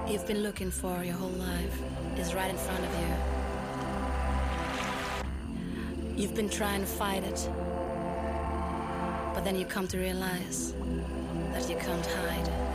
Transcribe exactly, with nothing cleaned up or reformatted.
you've been looking for your whole life is right in front of you. You've been trying to fight it, but then you come to realize that you can't hide.